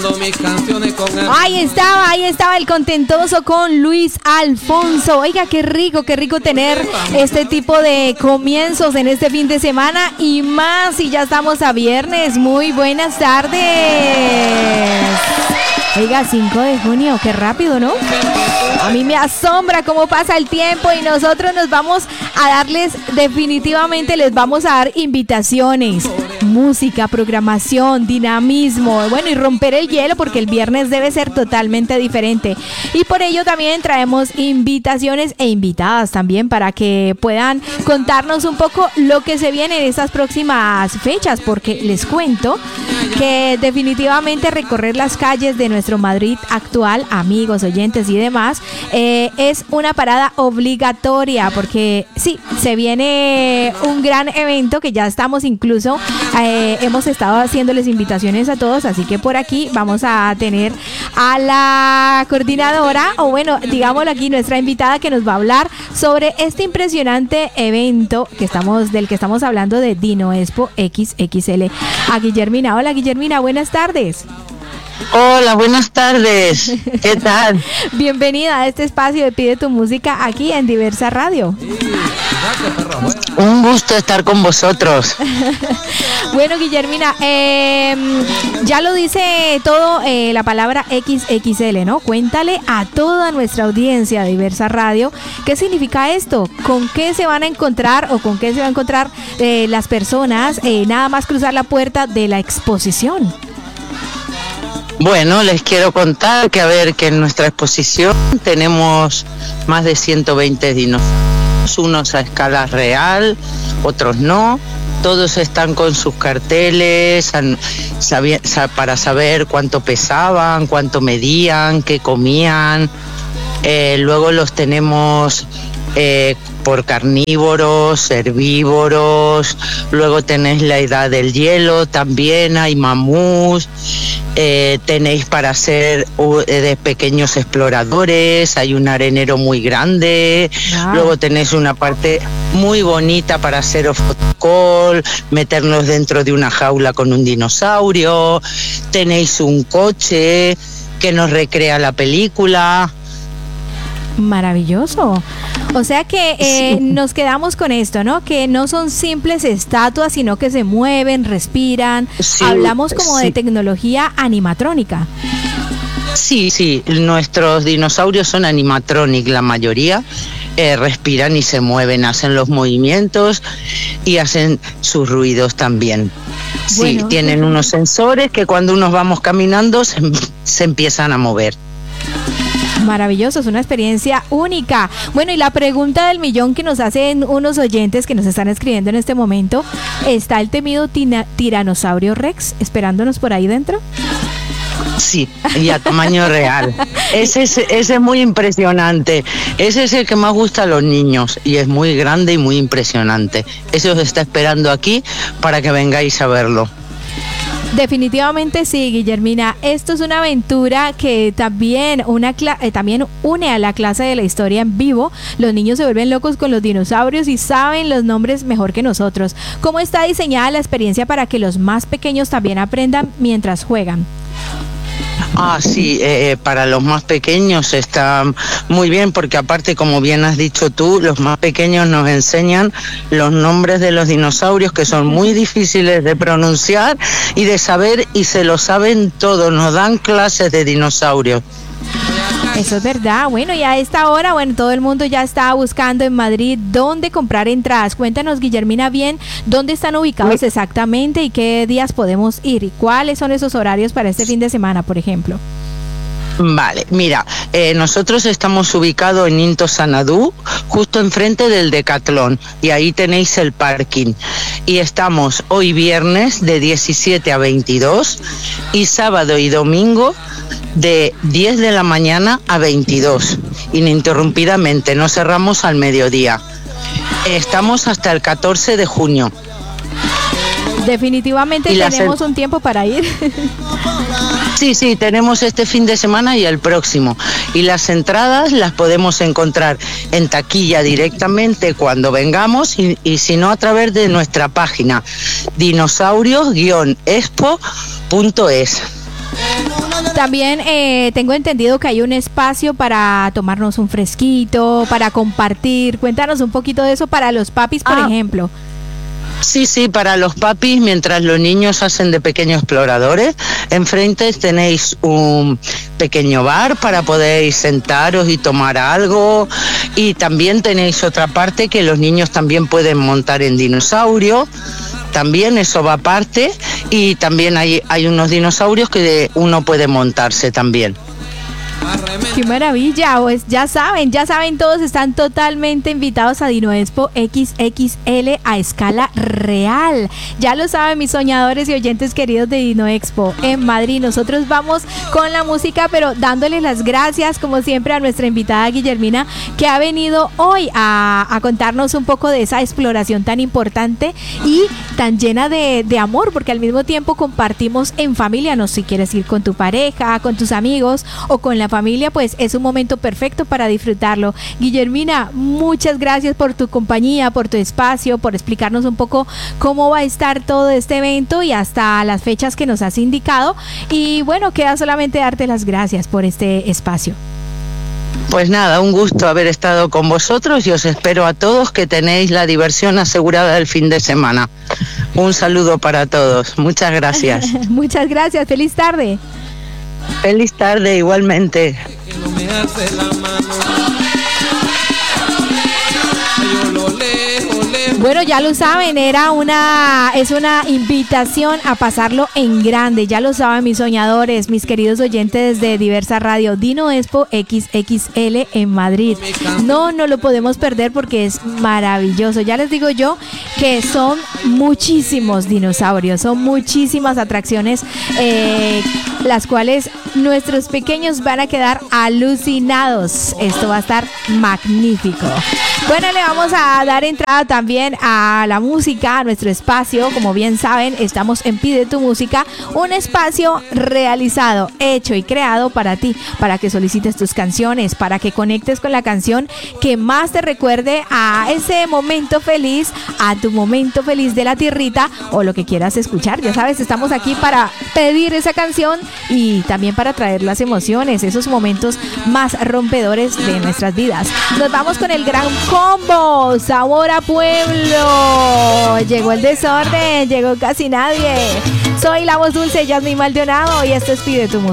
Ahí estaba el contentoso con Luis Alfonso. Oiga, qué rico tener este tipo de comienzos en este fin de semana y más si ya estamos a viernes. Muy buenas tardes. Oiga, 5 de junio, qué rápido, ¿no? A mí me asombra cómo pasa el tiempo y nosotros nos vamos a darles, definitivamente les vamos a dar invitaciones, música, programación, dinamismo, bueno, y romper el hielo porque el viernes debe ser totalmente diferente. Y por ello también traemos invitaciones e invitadas también para que puedan contarnos un poco lo que se viene en estas próximas fechas, porque les cuento que definitivamente recorrer las calles de nuestro Madrid actual, amigos, oyentes y demás, es una parada obligatoria porque sí, se viene un gran evento que ya estamos incluso, hemos estado haciéndoles invitaciones a todos, así que por aquí vamos a tener a la coordinadora, o bueno, digámoslo aquí, nuestra invitada que nos va a hablar sobre este impresionante evento del que estamos hablando de Dino Expo XXL. A Guillermina. Hola Guillermina, buenas tardes. Hola, buenas tardes. ¿Qué tal? Bienvenida a este espacio de Pide tu Música aquí en Diversa Radio. Un gusto estar con vosotros. Bueno, Guillermina, ya lo dice todo la palabra XXL, ¿no? Cuéntale a toda nuestra audiencia de Diversa Radio qué significa esto, con qué se van a encontrar o con qué se van a encontrar las personas nada más cruzar la puerta de la exposición. Bueno, les quiero contar que en nuestra exposición tenemos más de 120 dinosaurios, unos a escala real, otros no. Todos están con sus carteles para saber cuánto pesaban, cuánto medían, qué comían. Luego los tenemos por carnívoros, herbívoros. Luego tenéis la edad del hielo, también hay mamús. Tenéis para ser de pequeños exploradores, hay un arenero muy grande. Wow. Luego tenéis una parte muy bonita para hacer fotocall, meternos dentro de una jaula con un dinosaurio. Tenéis un coche que nos recrea la película. Maravilloso. O sea que sí, nos quedamos con esto, ¿no? Que no son simples estatuas, sino que se mueven, respiran. Sí, hablamos como de tecnología animatrónica. Sí, nuestros dinosaurios son animatronic, la mayoría. Respiran y se mueven, hacen los movimientos y hacen sus ruidos también. Bueno. Sí, tienen unos sensores que cuando nos vamos caminando se empiezan a mover. Maravilloso, es una experiencia única. Bueno, y la pregunta del millón que nos hacen unos oyentes que nos están escribiendo en este momento, ¿está el temido tiranosaurio Rex esperándonos por ahí dentro? Sí, y a tamaño real. Ese es muy impresionante. Ese es el que más gusta a los niños y es muy grande y muy impresionante. Ese os está esperando aquí para que vengáis a verlo. Definitivamente sí, Guillermina. Esto es una aventura que también une a la clase de la historia en vivo. Los niños se vuelven locos con los dinosaurios y saben los nombres mejor que nosotros. ¿Cómo está diseñada la experiencia para que los más pequeños también aprendan mientras juegan? Sí, para los más pequeños está muy bien porque aparte, como bien has dicho tú, los más pequeños nos enseñan los nombres de los dinosaurios que son muy difíciles de pronunciar y de saber y se lo saben todos, nos dan clases de dinosaurios. Eso es verdad. Bueno, y a esta hora, todo el mundo ya está buscando en Madrid dónde comprar entradas. Cuéntanos, Guillermina, bien, dónde están ubicados exactamente y qué días podemos ir y cuáles son esos horarios para este fin de semana, por ejemplo. Vale, mira, nosotros estamos ubicados en Into Sanadú, justo enfrente del Decatlón, y ahí tenéis el parking. Y estamos hoy viernes de 17 a 22 y sábado y domingo de 10 de la mañana a 22, ininterrumpidamente, no cerramos al mediodía. Estamos hasta el 14 de junio. Definitivamente tenemos un tiempo para ir. Sí, tenemos este fin de semana y el próximo. Y las entradas las podemos encontrar en taquilla directamente cuando vengamos y si no a través de nuestra página dinosaurios-expo.es. También tengo entendido que hay un espacio para tomarnos un fresquito, para compartir. Cuéntanos un poquito de eso para los papis, por ejemplo. Sí, para los papis, mientras los niños hacen de pequeños exploradores, enfrente tenéis un pequeño bar para poder sentaros y tomar algo, y también tenéis otra parte que los niños también pueden montar en dinosaurio. También eso va aparte, y también hay unos dinosaurios que uno puede montarse también. ¡Qué maravilla! Pues ya saben, todos están totalmente invitados a Dino Expo XXL a escala real. Ya lo saben, mis soñadores y oyentes queridos de Dino Expo en Madrid. Nosotros vamos con la música, pero dándoles las gracias, como siempre, a nuestra invitada Guillermina, que ha venido hoy a contarnos un poco de esa exploración tan importante y tan llena de amor, porque al mismo tiempo compartimos en familia. No sé si quieres ir con tu pareja, con tus amigos o con la familia, pues es un momento perfecto para disfrutarlo. Guillermina, muchas gracias por tu compañía, por tu espacio, por explicarnos un poco cómo va a estar todo este evento y hasta las fechas que nos has indicado. Y bueno, queda solamente darte las gracias por este espacio. Pues nada, un gusto haber estado con vosotros y os espero a todos, que tenéis la diversión asegurada del fin de semana. Un saludo para todos. Muchas gracias. Muchas gracias. Feliz tarde. Feliz tarde, igualmente. Bueno, ya lo saben, es una invitación a pasarlo en grande. Ya lo saben, mis soñadores, mis queridos oyentes de Diversa Radio, Dino Expo XXL en Madrid. No lo podemos perder porque es maravilloso. Ya les digo yo que son muchísimos dinosaurios, son muchísimas atracciones, las cuales nuestros pequeños van a quedar alucinados. Esto va a estar magnífico. Bueno, le vamos a dar entrada también a la música, a nuestro espacio. Como bien saben, estamos en Pide tu Música, un espacio realizado, hecho y creado para ti, para que solicites tus canciones, para que conectes con la canción que más te recuerde a ese momento feliz, a tu momento feliz de la tierrita o lo que quieras escuchar. Ya sabes, estamos aquí para pedir esa canción y también para traer las emociones, esos momentos más rompedores de nuestras vidas. Nos vamos con el gran combo, Sabor a Pueblo. Llegó el desorden, llegó casi nadie. Soy la voz dulce, Yasmín Maldonado, y esto es Pide tu Música.